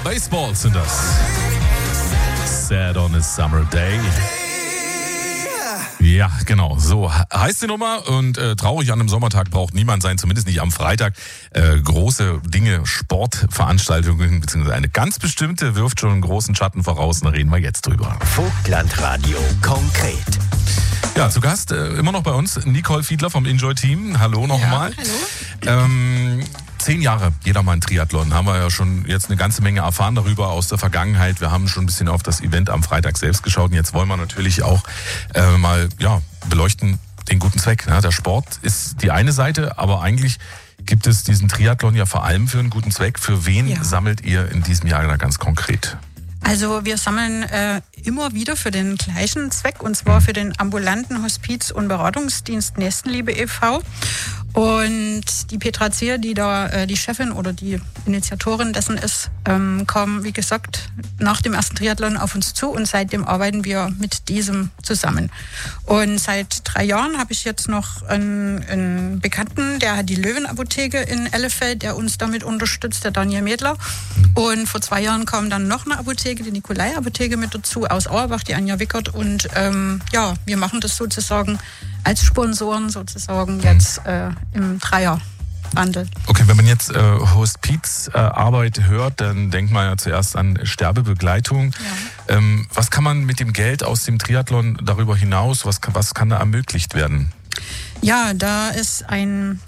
Baseballs sind das. Sad on a Summer Day. Ja, genau. So heißt die Nummer und traurig an einem Sommertag braucht niemand sein, zumindest nicht am Freitag. Große Dinge, Sportveranstaltungen, beziehungsweise eine ganz bestimmte wirft schon einen großen Schatten voraus. Da reden wir jetzt drüber. Vogtlandradio konkret. Ja, zu Gast immer noch bei uns Nicole Fiedler vom Enjoy-Team. Hallo nochmal. Ja, hallo. 10 Jahre Jedermann-Triathlon, haben wir ja schon jetzt eine ganze Menge erfahren darüber aus der Vergangenheit. Wir haben schon ein bisschen auf das Event am Freitag selbst geschaut und jetzt wollen wir natürlich auch mal beleuchten den guten Zweck. Ne? Der Sport ist die eine Seite, aber eigentlich gibt es diesen Triathlon ja vor allem für einen guten Zweck. Für wen sammelt ihr in diesem Jahr da ganz konkret? Also wir sammeln immer wieder für den gleichen Zweck, und zwar für den ambulanten Hospiz- und Beratungsdienst Nächstenliebe e.V. Und die Petra Zier, die da die Chefin oder die Initiatorin dessen ist, kam, wie gesagt, nach dem ersten Triathlon auf uns zu und seitdem arbeiten wir mit diesem zusammen. Und seit 3 Jahren habe ich jetzt noch einen Bekannten, der hat die Löwenapotheke in Ellefeld, der uns damit unterstützt, der Daniel Mädler. Und vor 2 Jahren kam dann noch eine Apotheke, die Nikolai-Apotheke mit dazu, aus Auerbach, die Anja Wickert. Und wir machen das sozusagen als Sponsoren sozusagen jetzt im Dreierwandel. Okay, wenn man jetzt Hospizarbeit hört, dann denkt man ja zuerst an Sterbebegleitung. Ja. Was kann man mit dem Geld aus dem Triathlon darüber hinaus, was kann da ermöglicht werden? Ja, da es ein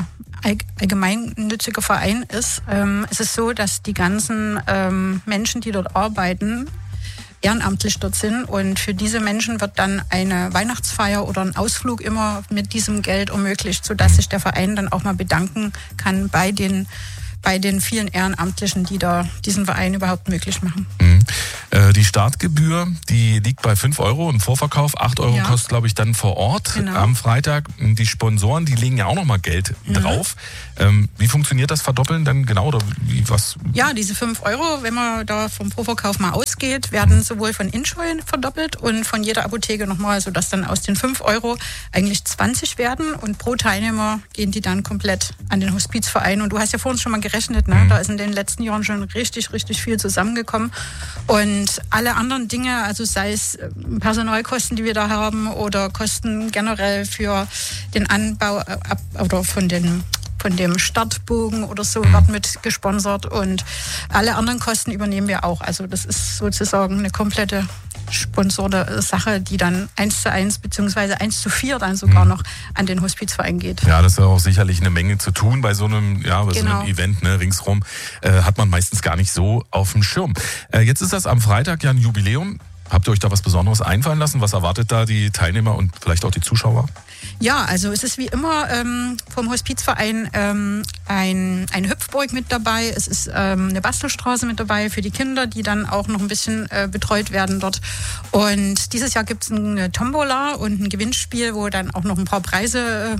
allgemeinnütziger Verein ist, es ist so, dass die ganzen Menschen, die dort arbeiten, ehrenamtlich dort sind, und für diese Menschen wird dann eine Weihnachtsfeier oder ein Ausflug immer mit diesem Geld ermöglicht, sodass sich der Verein dann auch mal bedanken kann bei den vielen Ehrenamtlichen, die da diesen Verein überhaupt möglich machen. Die Startgebühr, die liegt bei 5 Euro im Vorverkauf, 8 Euro kostet, glaube ich, dann vor Ort am Freitag. Die Sponsoren, die legen ja auch nochmal Geld drauf. Wie funktioniert das Verdoppeln dann genau? Oder was? Ja, diese 5 Euro, wenn man da vom Vorverkauf mal ausgeht, werden sowohl von Enjoy verdoppelt und von jeder Apotheke nochmal, sodass dann aus den 5 Euro eigentlich 20 werden, und pro Teilnehmer gehen die dann komplett an den Hospizverein. Und du hast ja vorhin schon mal gerechnet, ne? Da ist in den letzten Jahren schon richtig, richtig viel zusammengekommen. Und alle anderen Dinge, also sei es Personalkosten, die wir da haben, oder Kosten generell für den Anbau oder von dem Startbogen oder so, wird mit gesponsert, und alle anderen Kosten übernehmen wir auch. Also das ist sozusagen eine komplette sponsorde Sache, die dann 1:1 bzw. 1:4 dann sogar noch an den Hospizverein geht. Ja, das ist auch sicherlich eine Menge zu tun bei so einem, so einem Event, ne, ringsrum. Hat man meistens gar nicht so auf dem Schirm. Jetzt ist das am Freitag ja ein Jubiläum. Habt ihr euch da was Besonderes einfallen lassen? Was erwartet da die Teilnehmer und vielleicht auch die Zuschauer? Ja, also es ist wie immer vom Hospizverein ein Hüpfburg mit dabei. Es ist eine Bastelstraße mit dabei für die Kinder, die dann auch noch ein bisschen betreut werden dort. Und dieses Jahr gibt es eine Tombola und ein Gewinnspiel, wo dann auch noch ein paar Preise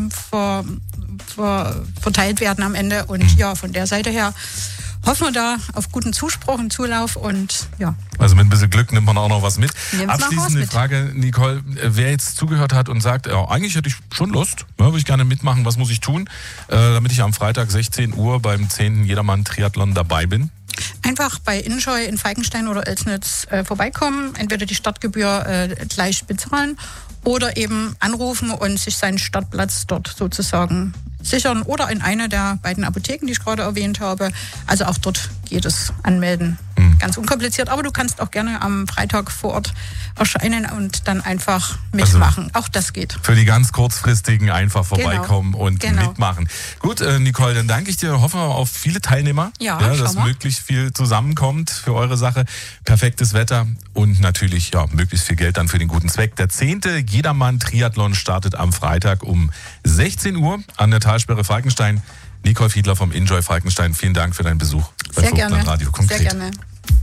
verteilt werden am Ende. Und von der Seite her hoffen wir da auf guten Zuspruch und Zulauf, und Also mit ein bisschen Glück nimmt man auch noch was mit. Abschließende Frage, Nicole, wer jetzt zugehört hat und sagt, eigentlich hätte ich schon Lust, würde ich gerne mitmachen, was muss ich tun, damit ich am Freitag 16 Uhr beim 10. Jedermann-Triathlon dabei bin? Einfach bei Enjoy in Falkenstein oder Elsnitz vorbeikommen, entweder die Startgebühr gleich bezahlen oder eben anrufen und sich seinen Startplatz dort sozusagen sichern, oder in einer der beiden Apotheken, die ich gerade erwähnt habe. Also auch dort geht es anmelden. Ganz unkompliziert, aber du kannst auch gerne am Freitag vor Ort erscheinen und dann einfach mitmachen. Auch das geht. Für die ganz kurzfristigen einfach vorbeikommen und mitmachen. Gut, Nicole, dann danke ich dir. Hoffen wir auf viele Teilnehmer, dass möglichst viel zusammenkommt für eure Sache. Perfektes Wetter und natürlich möglichst viel Geld dann für den guten Zweck. Der 10. Jedermann-Triathlon startet am Freitag um 16 Uhr an der Talsperre Falkenstein. Nicole Fiedler vom Enjoy Falkenstein, vielen Dank für deinen Besuch bei Sehr gerne. Radio konkret. Sehr gerne.